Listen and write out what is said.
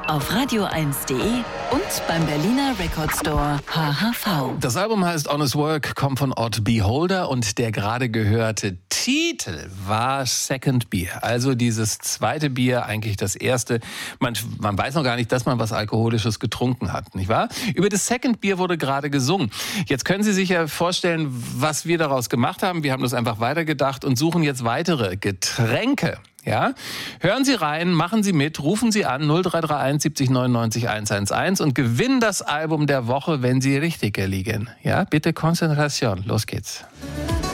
auf radio1.de und beim Berliner Record Store HHV. Das Album heißt Honest Work, kommt von Odd Beholder und der gerade gehörte Titel war Second Beer. Also dieses zweite Bier, eigentlich das erste. Man weiß noch gar nicht, dass man was Alkoholisches getrunken hat, nicht wahr? Über das Second Beer wurde gerade gesungen. Jetzt können Sie sich ja vorstellen, was wir daraus gemacht haben. Wir haben das einfach weitergedacht und suchen jetzt weitere Getränke. Ja, hören Sie rein, machen Sie mit, rufen Sie an 0331 70 99 111 und gewinnen das Album der Woche, wenn Sie richtig liegen. Ja, bitte Konzentration. Los geht's.